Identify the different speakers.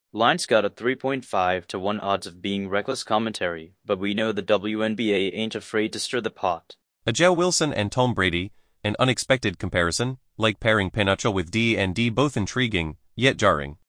Speaker 1: Line's got a 3.5 to 1 odds of being reckless commentary, but we know the WNBA ain't afraid to stir the pot.
Speaker 2: Adele Wilson and Tom Brady, an unexpected comparison, like pairing Penacho with D and D, both intriguing, yet jarring.